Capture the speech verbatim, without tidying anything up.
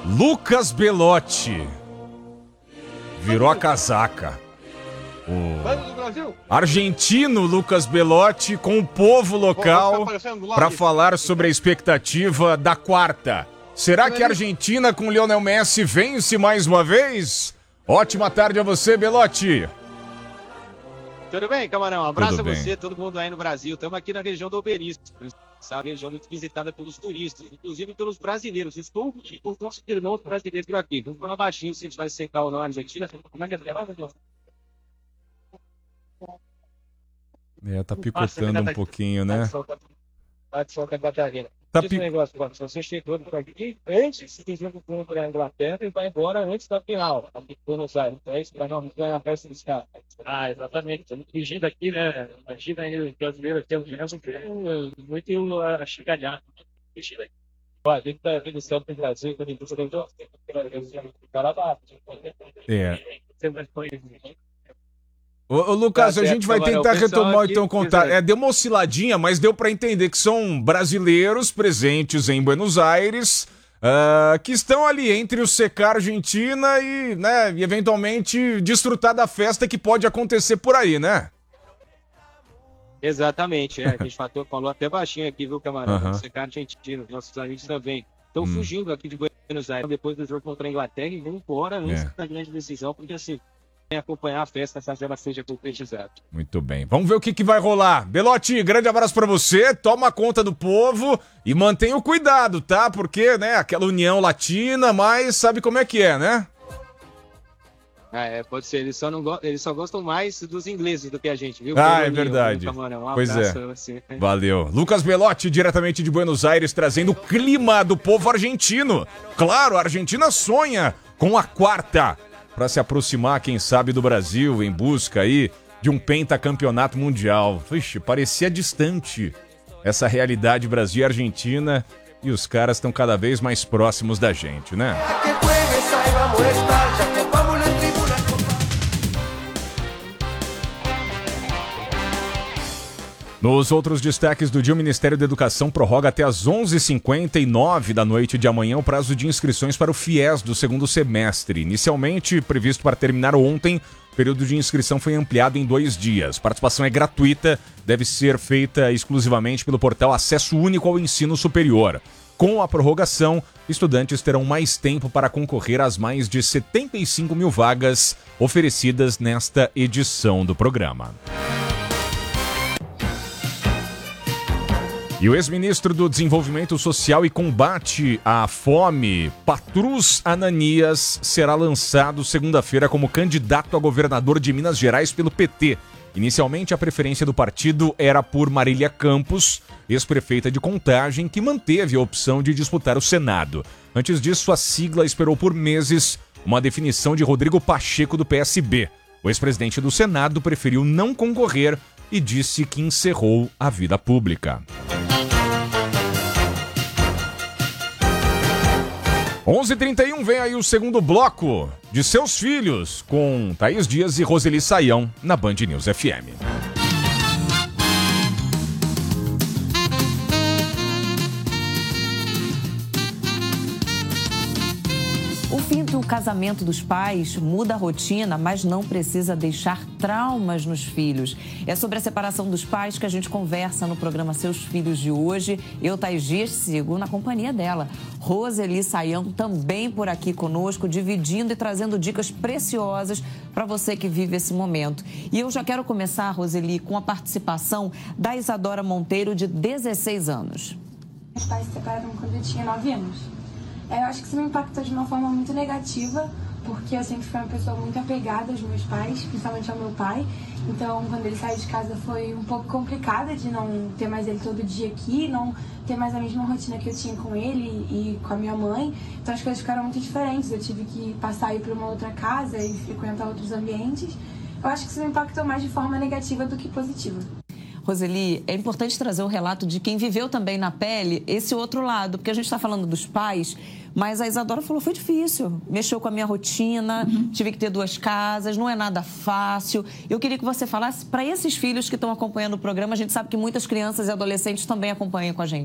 Lucas Belotti virou a casaca. O argentino Lucas Belotti com o povo local para falar sobre a expectativa da quarta. Será que a Argentina com Lionel Messi vence mais uma vez? Ótima tarde a você, Belotti. Tudo bem, camarão? Um abraço Tudo a bem. você, todo mundo aí no Brasil. Estamos aqui na região do Obelisco, essa região muito visitada pelos turistas, inclusive pelos brasileiros. Estou com os nossos irmãos brasileiros por aqui. Vamos falar baixinho se a gente vai secar ou não a Argentina. Como é que é? É, tá picotando um pouquinho, né? Tá de sol com a bateria. Tá Diz pi- um negócio, agora, se você chegou por aqui, antes, se quiser vir para a Inglaterra e vai embora antes da final, aqui em Buenos Aires. Então é isso, para não ganhar a festa dos caras. Ah, exatamente. Estamos fugindo aqui, né? Imagina aí o brasileiro aqui, é muito achigalhado. Fugindo aqui. Olha, dentro da eleição do Brasil, quando a indústria tentou, o cara bate. É. Você vai foi. Ô, ô, Lucas, Tá a certo, gente vai camarão. tentar O pessoal retomar aqui, então o contato. quiser. É, deu uma osciladinha, mas deu pra entender que são brasileiros presentes em Buenos Aires, ah, que estão ali entre o secar Argentina e, né, e eventualmente desfrutar da festa que pode acontecer por aí, né? Exatamente, é, a gente falou, falou até baixinho aqui, viu, camarada? Aham. Você cara argentino, nossos amigos também. Estão Hum. fugindo aqui de Buenos Aires depois do jogo contra a Inglaterra e vão embora antes É. da grande decisão, porque assim, tem acompanhar a festa, caso ela seja concretizada. Muito bem. Vamos ver o que, que vai rolar. Belotti, grande abraço pra você. Toma conta do povo e mantenha o cuidado, tá? Porque, né, aquela união latina, mas sabe como é que é, né? Ah, é, pode ser, eles só, não go... eles só gostam mais dos ingleses do que a gente, viu? Ah, Pelo é Nil, verdade. viu, camarão? Um Pois abraço é. a você. Valeu. Lucas Belotti, diretamente de Buenos Aires, trazendo o clima do povo argentino. Claro, a Argentina sonha com a quarta para se aproximar, quem sabe, do Brasil em busca aí de um pentacampeonato mundial. Vixe, parecia distante essa realidade Brasil e Argentina e os caras estão cada vez mais próximos da gente, né? Nos outros destaques do dia, o Ministério da Educação prorroga até às onze e cinquenta e nove da noite de amanhã o prazo de inscrições para o FIES do segundo semestre. Inicialmente previsto para terminar ontem, o período de inscrição foi ampliado em dois dias. Participação é gratuita, deve ser feita exclusivamente pelo portal Acesso Único ao Ensino Superior. Com a prorrogação, estudantes terão mais tempo para concorrer às mais de setenta e cinco mil vagas oferecidas nesta edição do programa. E o ex-ministro do Desenvolvimento Social e Combate à Fome, Patrus Ananias, será lançado segunda-feira como candidato a governador de Minas Gerais pelo P T. Inicialmente, a preferência do partido era por Marília Campos, ex-prefeita de Contagem, que manteve a opção de disputar o Senado. Antes disso, a sigla esperou por meses uma definição de Rodrigo Pacheco do P S B. O ex-presidente do Senado preferiu não concorrer e disse que encerrou a vida pública. onze e trinta e um, vem aí o segundo bloco de Seus Filhos, com Thaís Dias e Roseli Saião, na Band News F M. O fim do casamento dos pais muda a rotina, mas não precisa deixar traumas nos filhos. É sobre a separação dos pais que a gente conversa no programa Seus Filhos de hoje. Eu, Thaís Dias, sigo na companhia dela. Roseli Saião também por aqui conosco, dividindo e trazendo dicas preciosas para você que vive esse momento. E eu já quero começar, Roseli, com a participação da Isadora Monteiro, de dezesseis anos. Meus pais se separaram quando eu tinha nove anos. Eu acho que isso me impactou de uma forma muito negativa, porque eu sempre fui uma pessoa muito apegada aos meus pais, principalmente ao meu pai. Então, quando ele saiu de casa foi um pouco complicada de não ter mais ele todo dia aqui, não ter mais a mesma rotina que eu tinha com ele e com a minha mãe. Então, as coisas ficaram muito diferentes. Eu tive que passar a ir para uma outra casa e frequentar outros ambientes. Eu acho que isso me impactou mais de forma negativa do que positiva. Roseli, é importante trazer o relato de quem viveu também na pele esse outro lado, porque a gente está falando dos pais, mas a Isadora falou, foi difícil, mexeu com a minha rotina, uhum. tive que ter duas casas, não é nada fácil. Eu queria que você falasse para esses filhos que estão acompanhando o programa, a gente sabe que muitas crianças e adolescentes também acompanham com a gente.